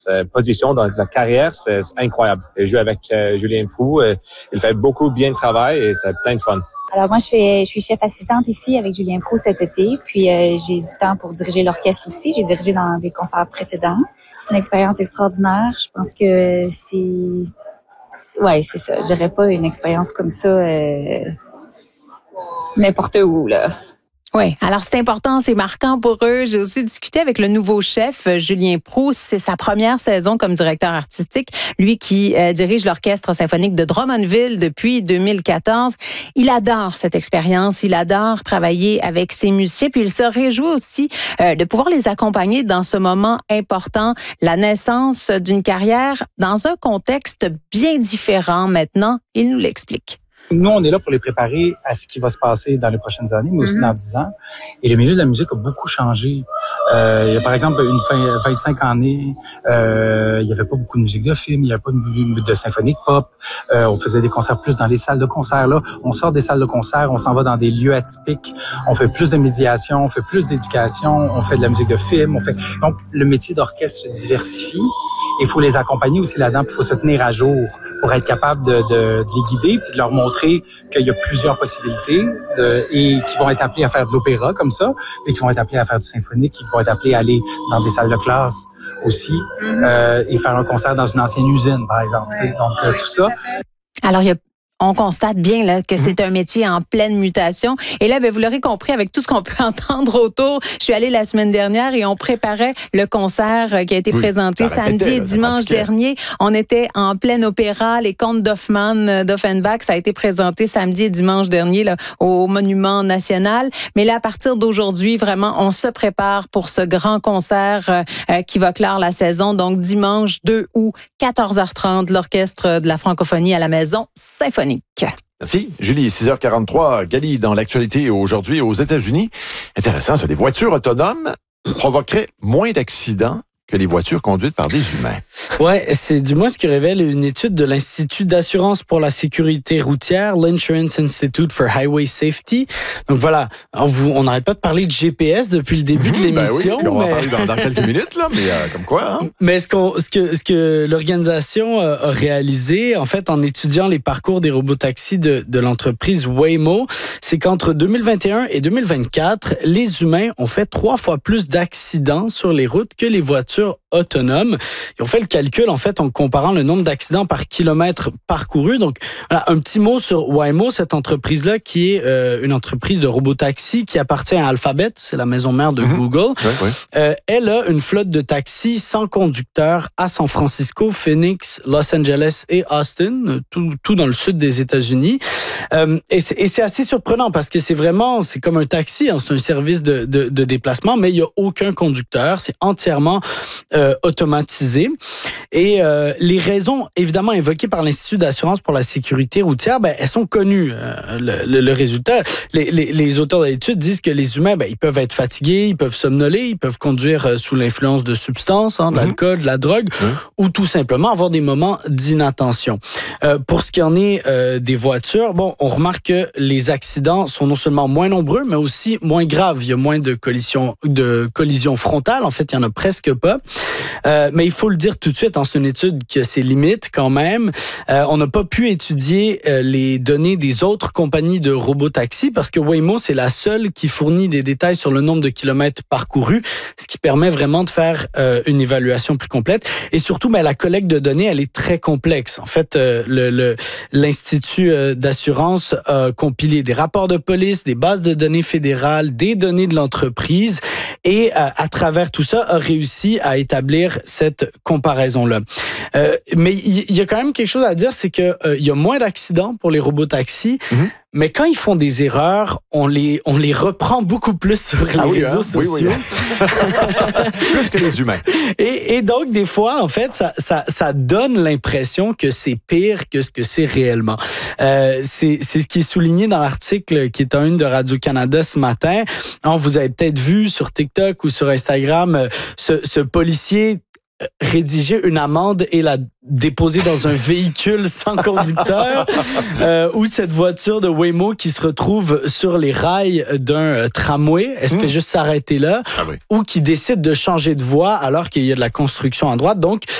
sa position dans la carrière, c'est incroyable. Il joue avec Julien Proulx, il fait beaucoup bien de travail et c'est plein de fun. Alors moi, je suis chef assistante ici avec Julien Proulx cet été, puis j'ai du temps pour diriger l'orchestre aussi. J'ai dirigé dans des concerts précédents. C'est une expérience extraordinaire. Je pense que c'est ça. J'aurais pas une expérience comme ça n'importe où, là. Oui, alors c'est important, c'est marquant pour eux. J'ai aussi discuté avec le nouveau chef, Julien Proulx. C'est sa première saison comme directeur artistique. Lui qui dirige l'Orchestre symphonique de Drummondville depuis 2014. Il adore cette expérience, il adore travailler avec ses musiciens. Puis il se réjouit aussi de pouvoir les accompagner dans ce moment important, la naissance d'une carrière dans un contexte bien différent maintenant. Il nous l'explique. Nous, on est là pour les préparer à ce qui va se passer dans les prochaines années, mais aussi dans 10 ans. Et le milieu de la musique a beaucoup changé. Il y a par exemple 25 années, il y avait pas beaucoup de musique de film, il y avait pas de symphonie pop. On faisait des concerts plus dans les salles de concert. Là, on sort des salles de concert, on s'en va dans des lieux atypiques. On fait plus de médiation, on fait plus d'éducation, on fait de la musique de film. Donc, le métier d'orchestre se diversifie. Il faut les accompagner aussi là-dedans, il faut se tenir à jour pour être capable de les guider puis de leur montrer qu'il y a plusieurs possibilités et qui vont être appelés à faire de l'opéra comme ça, mais qui vont être appelés à faire du symphonique, qui vont être appelés à aller dans des salles de classe aussi et faire un concert dans une ancienne usine, par exemple. Ouais. Donc, tout ça. Alors, on constate bien là que c'est un métier en pleine mutation. Et là, vous l'aurez compris avec tout ce qu'on peut entendre autour. Je suis allée la semaine dernière et on préparait le concert qui a été présenté samedi et dimanche dernier. On était en plein opéra, les contes d'Offenbach. Ça a été présenté samedi et dimanche dernier là, au Monument National. Mais là, à partir d'aujourd'hui, vraiment, on se prépare pour ce grand concert qui va clore la saison. Donc, dimanche 2 août, 14h30, l'Orchestre de la francophonie à la Maison Symphonique. Merci. Julie, 6h43. Gali, dans l'actualité aujourd'hui aux États-Unis. Intéressant, ça. Les voitures autonomes provoqueraient moins d'accidents que les voitures conduites par des humains. Ouais, c'est du moins ce que révèle une étude de l'Institut d'assurance pour la sécurité routière, l'Insurance Institute for Highway Safety. Donc voilà, on n'arrête pas de parler de GPS depuis le début de l'émission. Oui, on va en parler dans quelques minutes, là, mais comme quoi. Hein? Mais ce que l'organisation a réalisé, en fait, en étudiant les parcours des robotaxis de l'entreprise Waymo, c'est qu'entre 2021 et 2024, les humains ont fait 3 fois plus d'accidents sur les routes que les voitures autonomes. Ils ont fait le calcul, en fait, en comparant le nombre d'accidents par kilomètre parcouru. Donc, voilà, un petit mot sur Waymo, cette entreprise-là, qui est une entreprise de robotaxi qui appartient à Alphabet, c'est la maison mère de Google. Elle a une flotte de taxis sans conducteur à San Francisco, Phoenix, Los Angeles et Austin, tout dans le sud des États-Unis. Et c'est assez surprenant parce que c'est comme un taxi, hein, c'est un service de déplacement, mais il n'y a aucun conducteur, c'est entièrement automatisé. Et les raisons, évidemment, évoquées par l'Institut d'assurance pour la sécurité routière, elles sont connues. Le résultat, les auteurs de l'étude disent que les humains, ils peuvent être fatigués, ils peuvent somnoler, ils peuvent conduire sous l'influence de substances, de l'alcool, de la drogue, ou tout simplement avoir des moments d'inattention. Pour ce qui en est des voitures, on remarque que les accidents sont non seulement moins nombreux, mais aussi moins graves. Il y a moins de collisions frontales. En fait, il n'y en a presque pas. Mais il faut le dire tout de suite, c'est une étude qui a ses limites quand même. On n'a pas pu étudier les données des autres compagnies de robotaxi parce que Waymo, c'est la seule qui fournit des détails sur le nombre de kilomètres parcourus, ce qui permet vraiment de faire une évaluation plus complète. Et surtout, la collecte de données, elle est très complexe. En fait, l'Institut d'assurance a compilé des rapports de police, des bases de données fédérales, des données de l'entreprise et à travers tout ça, a réussi à établir cette comparaison-là. Mais il y a quand même quelque chose à dire, c'est que il y a moins d'accidents pour les robotaxis, mais quand ils font des erreurs, on les reprend beaucoup plus sur les réseaux sociaux. Oui. Plus que les humains. Et donc, des fois, en fait, ça donne l'impression que c'est pire que ce que c'est réellement. C'est ce qui est souligné dans l'article qui est en une de Radio-Canada ce matin. Vous avez peut-être vu sur TikTok ou sur Instagram ce policier rédiger une amende et la déposer dans un véhicule sans conducteur, ou cette voiture de Waymo qui se retrouve sur les rails d'un tramway, elle se fait juste s'arrêter là, ou qui décide de changer de voie alors qu'il y a de la construction à droite. Donc,